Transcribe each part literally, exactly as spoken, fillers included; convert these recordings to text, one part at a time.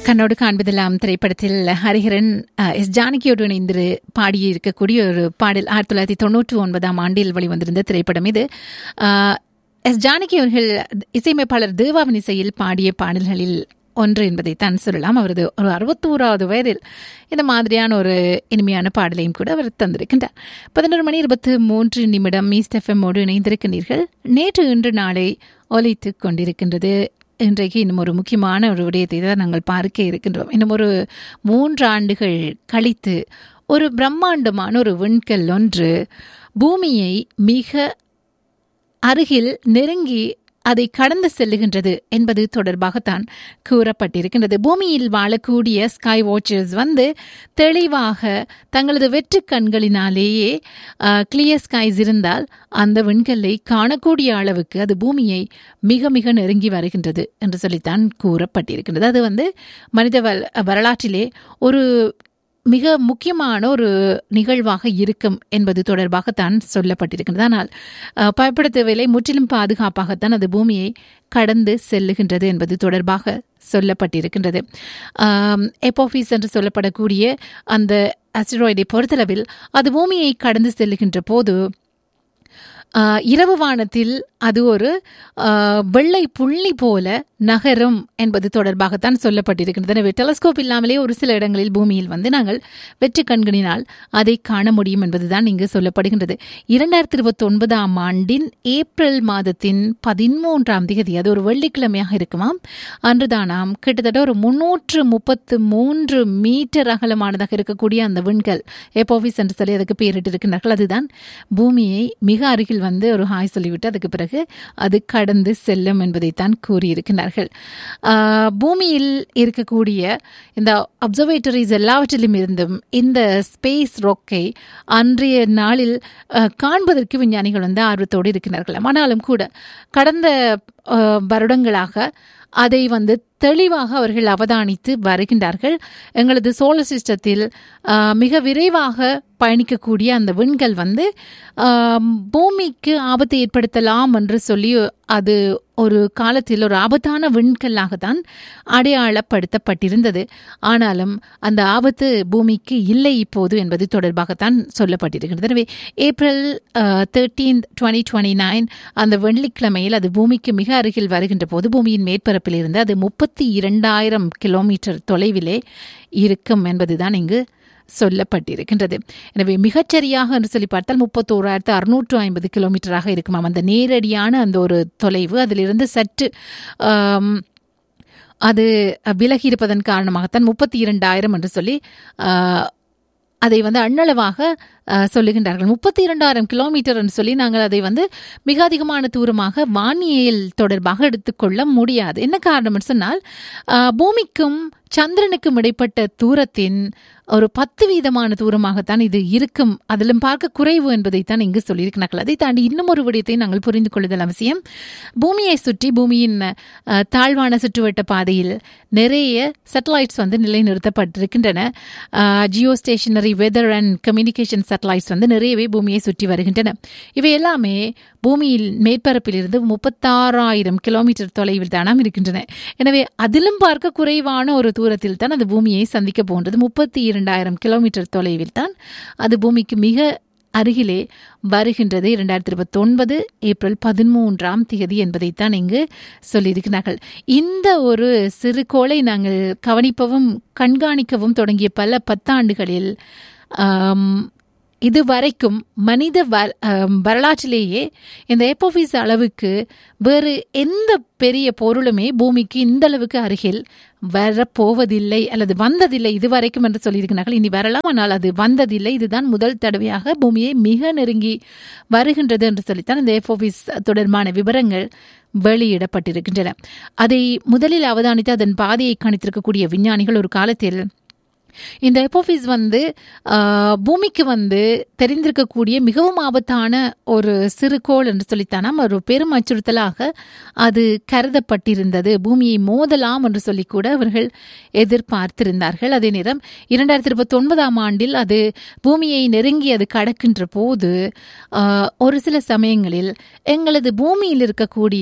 கண்ணோடு காண்பதெல்லாம் திரைப்படத்தில் ஹரிஹரன் எஸ் ஜானகியோடு இணைந்து பாடியிருக்கக்கூடிய ஒரு பாடல் ஆயிரத்தி தொள்ளாயிரத்தி தொன்னூற்றி ஒன்பதாம் ஆண்டில் வெளிவந்திருந்த திரைப்படம் இது. எஸ் ஜானகி அவர்கள் இசையமைப்பாளர் தேவாவின் இசையில் பாடிய பாடல்களில் ஒன்று என்பதைத்தான் சொல்லலாம். அவரது ஒரு அறுபத்தோராவது வயதில் இந்த மாதிரியான ஒரு இனிமையான பாடலையும் கூட அவர் தந்திருக்கின்றார். பதினொரு மணி இருபத்தி மூன்று நிமிடம் ஈஸ்ட் எஃப்எம்மோடு இணைந்திருக்கின்றீர்கள். நேற்று இன்று நாளை ஒலித்து கொண்டிருக்கின்றது. இன்றைக்கு இன்னும் ஒரு முக்கியமான ஒரு விடயத்தை தான் நாங்கள் பார்க்க இருக்கின்றோம். இன்னும் ஒரு மூன்று ஆண்டுகள் கழித்து ஒரு பிரம்மாண்டமான ஒரு விண்கல் ஒன்று பூமியை மிக அருகில் நெருங்கி அதை கடந்து செல்லுகின்றது என்பது தொடர்பாகத்தான் கூறப்பட்டிருக்கின்றது. பூமியில் வாழக்கூடிய ஸ்கை வாட்சர்ஸ் வந்து தெளிவாக தங்களது வெற்று கண்களினாலேயே கிளியர் ஸ்கைஸ் இருந்தால் அந்த விண்கல்லை காணக்கூடிய அளவுக்கு அது பூமியை மிக மிக நெருங்கி வருகின்றது என்று சொல்லித்தான் கூறப்பட்டிருக்கின்றது. அது வந்து மனித வரலாற்றிலே ஒரு மிக முக்கியமான ஒரு நிகழ்வாக இருக்கும் என்பது தொடர்பாகத்தான் சொல்லப்பட்டிருக்கின்றது. ஆனால் பயப்பட தேவையில்லை, முற்றிலும் பாதுகாப்பாகத்தான் அது பூமியை கடந்து செல்லுகின்றது என்பது தொடர்பாக சொல்லப்பட்டிருக்கின்றது. எப்போஃபிஸ் என்று சொல்லப்படக்கூடிய அந்த அஸ்டராய்டை பொறுத்தளவில் அது பூமியை கடந்து செல்லுகின்ற போது இரவு வானத்தில் அது ஒரு வெள்ளை புள்ளி போல நகரும் என்பது தொடர்பாகத்தான் சொல்லப்பட்டிருக்கின்றது. எனவே டெலஸ்கோப் இல்லாமலே ஒரு சில இடங்களில் பூமியில் வந்து நாங்கள் வெற்று கண்களினால் அதை காண முடியும் என்பதுதான் இங்கு சொல்லப்படுகின்றது. இரண்டாயிரத்தி இருபத்தி ஒன்பதாம் ஆண்டின் ஏப்ரல் மாதத்தின் பதிமூன்றாம் தேதி, அது ஒரு வெள்ளிக்கிழமையாக இருக்குமாம், அன்றுதானாம் கிட்டத்தட்ட ஒரு முன்னூற்று முப்பத்து மூன்று மீட்டர் அகலமானதாக இருக்கக்கூடிய அந்த விண்கல் எப்போஃபிஸ் என்று சொல்லி அதுக்கு பெயரிட்டிருக்கிறார்கள். அதுதான் பூமியை மிக அருகில் வந்து ஒரு ஹாய் சொல்லிவிட்டு அதுக்கு பிறகு அது கடந்து செல்லும் என்பதைத்தான் கூறியிருக்கிறார்கள். பூமியில் இருக்கக்கூடிய இந்த அப்சர்வேட்டரிஸ் எல்லாவற்றிலும் இருந்தும் இந்த ஸ்பேஸ் ராக்கை அன்றைய நாளில் காண்பதற்கு விஞ்ஞானிகள் வந்து ஆர்வத்தோடு இருக்கிறார்கள். ஆனாலும் கூட கடந்த வருடங்களாக அதை வந்து தெளிவாக அவர்கள் அவதானித்து வருகின்றார்கள். எங்களது சோலார் சிஸ்டத்தில் மிக விரைவாக பயணிக்கக்கூடிய அந்த விண்கல் வந்து பூமிக்கு ஆபத்தை ஏற்படுத்தலாம் என்று சொல்லி அது ஒரு காலத்தில் ஒரு ஆபத்தான விண்கல்லாகத்தான் அடையாளப்படுத்தப்பட்டிருந்தது. ஆனாலும் அந்த ஆபத்து பூமிக்கு இல்லை இப்போது என்பது தொடர்பாகத்தான் சொல்லப்பட்டிருக்கிறது. எனவே April thirteenth twenty twenty nine அந்த வெள்ளிக்கிழமையில் அது பூமிக்கு மிக அருகில் வருகின்ற போது பூமியின் மேற்பரப்பில் இருந்து அது முப்பத்தி இரண்டாயிரம் கிலோமீட்டர் தொலைவிலே இருக்கும் என்பதுதான் இங்கு சொல்லப்பட்டிருக்கின்றது. எனவே மிகச்சரியாக என்று சொல்லி பார்த்தால் முப்பத்தோராயிரத்து அறுநூற்று ஐம்பது கிலோமீட்டராக இருக்குமாம் அந்த நேரடியான அந்த ஒரு தொலைவு. அதிலிருந்து சற்று அது விலகி இருப்பதன் காரணமாகத்தான் முப்பத்தி இரண்டாயிரம் என்று சொல்லி அதை வந்து அண்ணளவாக சொல்லுகின்றார்கள். முப்பத்தி இரண்டாயிரம் கிலோமீட்டர் என்று சொல்லி நாங்கள் அதை வந்து மிக அதிகமான தூரமாக வானியல் தொடர்பாக எடுத்துக்கொள்ள முடியாது. என்ன காரணம் சொன்னால் பூமிக்கும் சந்திரனுக்கும் இடைப்பட்ட தூரத்தின் ஒரு பத்து வீதமான தூரமாகத்தான் இது இருக்கும். அதிலும் பார்க்க குறைவு என்பதைத்தான் இங்கு சொல்லியிருக்கிறார்கள். அதை தாண்டி இன்னும் ஒரு விடயத்தை நாங்கள் புரிந்து கொள்ளுதல் அவசியம். பூமியை சுற்றி பூமியின் தாழ்வான சுற்றுவட்ட பாதையில் நிறைய சேட்டலைட்ஸ் வந்து நிலைநிறுத்தப்பட்டிருக்கின்றன. Jio stationary weather and communication satellites வந்து நிறையவே பூமியை சுற்றி வருகின்றன. இவை எல்லாமே பூமியில் மேற்பரப்பில் இருந்து முப்பத்தாறாயிரம் கிலோமீட்டர் தொலைவில் தானாம் இருக்கின்றன. எனவே அதிலும் பார்க்க குறைவான ஒரு தூரத்தில் தான் அது பூமியை சந்திக்க போன்றது. முப்பத்தி இரண்டாயிரம் கிலோமீட்டர் தொலைவில் தான் அது பூமிக்கு மிக அருகிலே வருகின்றது. இரண்டாயிரத்தி இருபத்தி ஒன்பது ஏப்ரல் பதிமூன்றாம் தேதி என்பதைத்தான் இங்கு சொல்லியிருக்கிறார்கள். இந்த ஒரு சிறுகோளை நாங்கள் கவனிப்பவும் கண்காணிக்கவும் தொடங்கிய பல பத்தாண்டுகளில் இதுவரைக்கும் மனித வரலாற்றிலேயே இந்த எப்போஃபிஸ் அளவுக்கு வேறு எந்த பெரிய பொருளுமே பூமிக்கு இந்த அளவுக்கு அருகில் வரப்போவதில்லை அல்லது வந்ததில்லை இதுவரைக்கும் என்று சொல்லியிருக்கிறார்கள். இனி வரலாம், ஆனால் அது வந்ததில்லை. இதுதான் முதல் தடவையாக பூமியை மிக நெருங்கி வருகின்றது என்று சொல்லித்தான் இந்த எப்போஃபிஸ் தொடர்பான விவரங்கள் வெளியிடப்பட்டிருக்கின்றன. அதை முதலில் அவதானித்து அதன் பாதையை கணித்திருக்கக்கூடிய விஞ்ஞானிகள் ஒரு காலத்தில் இந்த எப்போஃபிஸ் வந்து பூமிக்கு வந்து தெரிந்திருக்கக்கூடிய மிகவும் ஆபத்தான ஒரு சிறுகோள் என்று சொல்லித்தானாம் ஒரு பெரும் அச்சுறுத்தலாக அது கருதப்பட்டிருந்தது. பூமியை மோதலாம் என்று சொல்லி கூட அவர்கள் எதிர்பார்த்திருந்தார்கள். அதே நேரம் இரண்டாயிரத்தி இருபத்தி ஒன்பதாம் ஆண்டில் அது பூமியை நெருங்கி அது கடக்கின்ற போது ஒரு சில சமயங்களில் எங்களது பூமியில் இருக்கக்கூடிய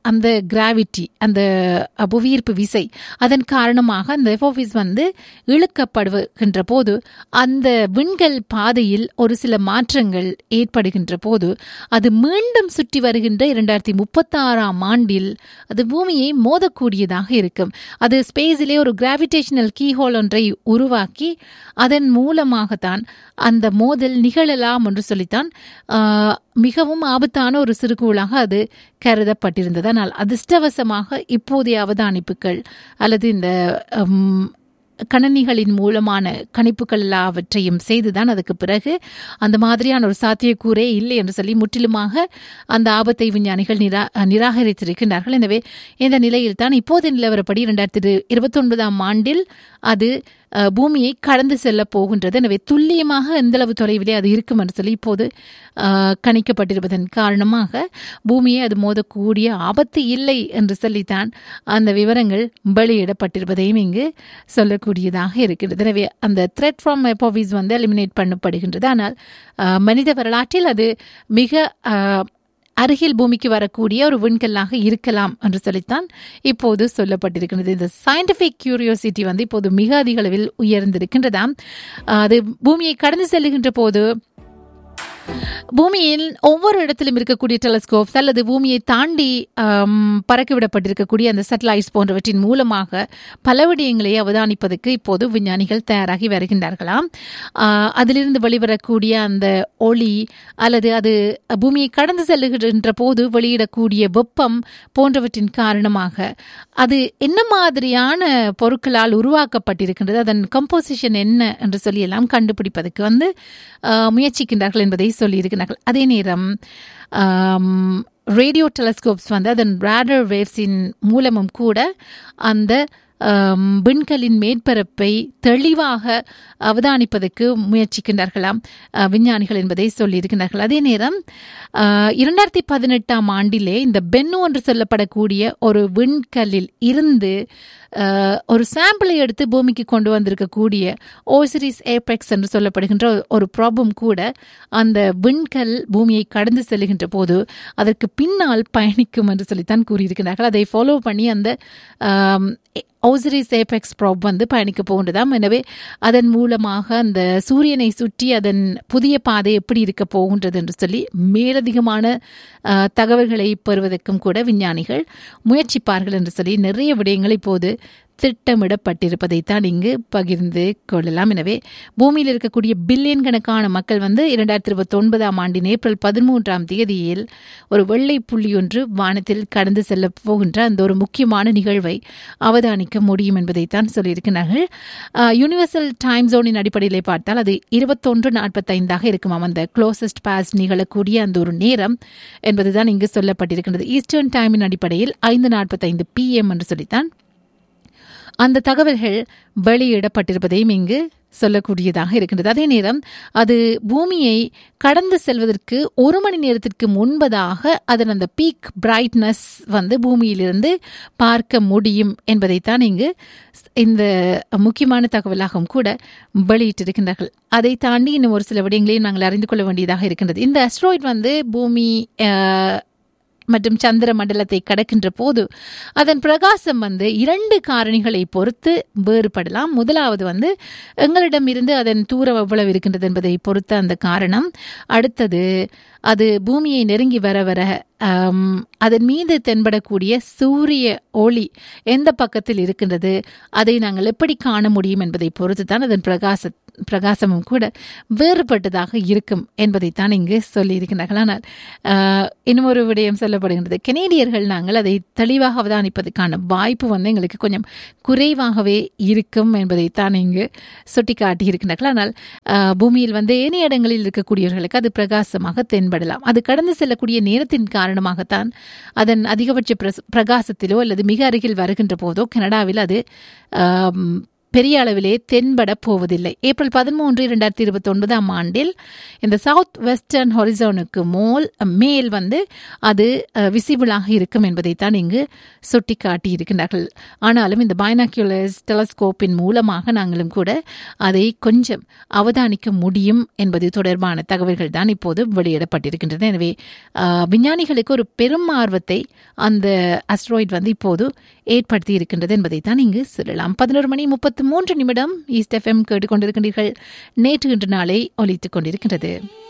அந்த கிராவிட்டி, அந்த புவியீர்ப்பு விசை, அதன் காரணமாக அந்த எஃப்ஓவிஸ் வந்து இழுக்கப்படுகின்ற போது அந்த விண்கல் பாதையில் ஒரு சில மாற்றங்கள் ஏற்படுகின்ற போது அது மீண்டும் சுற்றி வருகின்ற இரண்டாயிரத்தி முப்பத்தி ஆறாம் ஆண்டில் அது பூமியை மோதக்கூடியதாக இருக்கும். அது ஸ்பேஸிலே ஒரு கிராவிடேஷனல் கீஹோல் ஒன்றை உருவாக்கி அதன் மூலமாகத்தான் அந்த மோதல் நிகழலாம் என்று சொல்லித்தான் மிகவும் ஆபத்தான ஒரு சிறுகோளாக அது கருதப்பட்டிருந்தது. ஆனால் அதிர்ஷ்டவசமாக இப்போதைய அவதானிப்புகள் அல்லது இந்த கணனிகளின் மூலமான கணிப்புகள் எல்லாவற்றையும் செய்துதான் அதுக்கு பிறகு அந்த மாதிரியான ஒரு சாத்தியக்கூறே இல்லை என்று சொல்லி முற்றிலுமாக அந்த ஆபத்தை விஞ்ஞானிகள் நிரா நிராகரித்திருக்கின்றார்கள். எனவே இந்த நிலையில் தான் இப்போது நிலவரப்படி இரண்டாயிரத்தி இருபத்தி ஒன்பதாம் ஆண்டில் அது பூமியை கடந்து செல்ல போகின்றது. எனவே துல்லியமாக எந்தளவு தொலைவிலே அது இருக்கும் என்று சொல்லி இப்போது கணிக்கப்பட்டிருப்பதன் காரணமாக பூமியை அது மோதக்கூடிய ஆபத்து இல்லை என்று சொல்லித்தான் அந்த விவரங்கள் வெளியிடப்பட்டிருப்பதையும் இங்கு சொல்லக்கூடியதாக இருக்கின்றது. எனவே அந்த த்ரெட் ஃப்ரம் எஃப்ஓவிஸ் வந்து எலிமினேட் பண்ணப்படுகின்றது. ஆனால் மனித வரலாற்றில் அது மிக அருகில் பூமிக்கு வரக்கூடிய ஒரு விண்கல்லாக இருக்கலாம் என்று சொல்லித்தான் இப்போது சொல்லப்பட்டிருக்கிறது. இந்த சயின்டிஃபிக் கியூரியோசிட்டி வந்து இப்போது மிக அதிக அளவில் உயர்ந்திருக்கின்றதாம். அது பூமியை கடந்து செல்லுகின்ற போது பூமியில் ஒவ்வொரு இடத்திலும் இருக்கக்கூடிய டெலஸ்கோப்ஸ் அல்லது பூமியை தாண்டி பறக்கவிடப்பட்டிருக்கக்கூடிய அந்த சேட்டலைட்ஸ் போன்றவற்றின் மூலமாக பல விடயங்களை அவதானிப்பதற்கு இப்போது விஞ்ஞானிகள் தயாராகி வருகின்றார்களாம். அதிலிருந்து வெளிவரக்கூடிய அந்த ஒளி அல்லது அது பூமியை கடந்து செல்லுகின்ற போது வெளியிடக்கூடிய வெப்பம் போன்றவற்றின் காரணமாக அது என்ன மாதிரியான பொருட்களால் உருவாக்கப்பட்டிருக்கின்றது, அதன் கம்போசிஷன் என்ன என்று சொல்லி எல்லாம் கண்டுபிடிப்பதற்கு வந்து முயற்சிக்கின்றார்கள் என்பதை சொல்லியிருக்கிறார்கள். அதே நேரம் ரேடியோ டெலஸ்கோப்ஸ் வந்து அதன் ரேடர் வேவ்ஸின் மூலமும் கூட அந்த விண்கலின் மேற்பரப்பை தெளிவாக அவதானிப்பதற்கு முயற்சிக்கின்றார்களாம் விஞ்ஞானிகள் என்பதை சொல்லியிருக்கிறார்கள். அதே நேரம் இரண்டாயிரத்தி பதினெட்டாம் ஆண்டிலே இந்த பென்னு என்று சொல்லப்படக்கூடிய ஒரு விண்கல்லில் இருந்து ஒரு சாம்பிளை எடுத்து பூமிக்கு கொண்டு வந்திருக்கக்கூடிய ஓசிரிஸ் ஏபெக்ஸ் என்று சொல்லப்படுகின்ற ஒரு ப்ராப்ளம் கூட அந்த விண்கல் பூமியை கடந்து செல்லுகின்ற போது அதற்கு பின்னால் பயணிக்கும் என்று சொல்லித்தான் கூறியிருக்கிறார்கள். அதை ஃபாலோ பண்ணி அந்த ஓசிரிஸ் ஏபெக்ஸ் ப்ராப் வந்து பயணிக்க போகின்றதாம். எனவே அதன் மூலமாக அந்த சூரியனை சுற்றி அதன் புதிய பாதை எப்படி இருக்க போகின்றது என்று சொல்லி மேலதிகமான தகவல்களை பெறுவதற்கும் கூட விஞ்ஞானிகள் முயற்சிப்பார்கள் என்று சொல்லி நிறைய விடயங்கள் இப்போது திட்டமிடப்பட்டிருப்பதைத்தான் இங்கு பகிர்ந்து கொள்ளலாம். எனவே பூமியில் இருக்கக்கூடிய பில்லியன் கணக்கான மக்கள் வந்து இரண்டாயிரத்தி இருபத்தி ஒன்பதாம் ஆண்டின் ஏப்ரல் பதிமூன்றாம் தேதியில் ஒரு வெள்ளை புள்ளி ஒன்று வானத்தில் கடந்து செல்ல போகின்ற அந்த ஒரு முக்கியமான நிகழ்வை அவதானிக்க முடியும் என்பதைத்தான் சொல்லியிருக்கிறார்கள். யூனிவர்சல் டைம் ஜோனின் அடிப்படையிலே பார்த்தால் அது இருபத்தொன்று நாற்பத்தைந்தாக இருக்குமாம் அந்த க்ளோசஸ்ட் பாஸ் நிகழக்கூடிய அந்த ஒரு நேரம் என்பதுதான் இங்கு சொல்லப்பட்டிருக்கின்றது. ஈஸ்டர்ன் டைமின் அடிப்படையில் ஐந்து நாற்பத்தைந்து பிஎம் என்று சொல்லித்தான் அந்த தகவல்கள் வெளியிடப்பட்டிருப்பதையும் இங்கு சொல்லக்கூடியதாக இருக்கின்றது. அதே நேரம் அது பூமியை கடந்து செல்வதற்கு ஒரு மணி நேரத்திற்கு முன்பதாக அதன் அந்த பீக் பிரைட்னஸ் வந்து பூமியிலிருந்து பார்க்க முடியும் என்பதைத்தான் இங்கு இந்த முக்கியமான தகவலாகவும் கூட வெளியிட்டிருக்கின்றார்கள். அதை தாண்டி இன்னும் ஒரு சில விடயங்களையும் நாங்கள் அறிந்து கொள்ள வேண்டியதாக இருக்கின்றது. இந்த அஸ்ட்ராய்ட் வந்து பூமி மற்றும் சந்திர மண்டலத்தை கடக்கின்ற போது அதன் பிரகாசம் வந்து இரண்டு காரணிகளை பொறுத்து வேறுபடலாம். முதலாவது வந்து எங்களிடம் இருந்து அதன் தூரம் எவ்வளவு இருக்கின்றது என்பதை பொறுத்த அந்த காரணம். அடுத்தது அது பூமியை நெருங்கி வர வர அதன் மீது தென்படக்கூடிய சூரிய ஒளி எந்த பக்கத்தில் இருக்கின்றது, அதை நாங்கள் எப்படி காண முடியும் என்பதை பொறுத்து தான் அதன் பிரகாச பிரகாசமும் கூட வேறுபட்டதாக இருக்கும் என்பதைத்தான் இங்கு சொல்லியிருக்கிறார்கள். ஆனால் இன்னும் ஒரு விடயம் சொல்லப்படுகின்றது. கெனேடியர்கள் நாங்கள் அதை தெளிவாக அவதானிப்பதற்கான வாய்ப்பு வந்து எங்களுக்கு கொஞ்சம் குறைவாகவே இருக்கும் என்பதைத்தான் இங்கு சுட்டி காட்டியிருக்கிறார்கள். ஆனால் பூமியில் வந்து ஏனைய இடங்களில் இருக்கக்கூடியவர்களுக்கு அது பிரகாசமாக தென்படலாம். அது கடந்து செல்லக்கூடிய நேரத்தின் காரணமாகத்தான் அதன் அதிகபட்ச பிரகாசத்திலோ அல்லது மிக அருகில் வருகின்ற போதோ கனடாவில் அது பெரிய அளவிலே தென்பட போவதில்லை. ஏப்ரல் பதிமூன்று இரண்டாயிரத்தி இருபத்தி ஒன்பதாம் ஆண்டில் இந்த சவுத் வெஸ்டர்ன் ஹொரிசோனுக்கு மோல் மேல் வந்து அது விசிபிளாக இருக்கும் என்பதைத்தான் இங்கு சுட்டி காட்டி இருக்கின்றார்கள். ஆனாலும் இந்த பைனாக்குலர்ஸ் டெலஸ்கோப்பின் மூலமாக நாங்களும் கூட அதை கொஞ்சம் அவதானிக்க முடியும் என்பது தொடர்பான தகவல்கள் தான் இப்போது வெளியிடப்பட்டிருக்கின்றன. எனவே விஞ்ஞானிகளுக்கு ஒரு பெரும் ஆர்வத்தை அந்த அஸ்ட்ராய்ட் வந்து இப்போது ஏற்படுத்தி இருக்கின்றது என்பதைத்தான் இங்கு சொல்லலாம். பதினோரு மணி முப்பத்து மூன்று நிமிடம் ஈஸ்ட் எஃப்எம் கேட்டுக்கொண்டிருக்கின்றீர்கள். நேற்று இன்று நாளை ஒலித்துக் கொண்டிருக்கின்றது.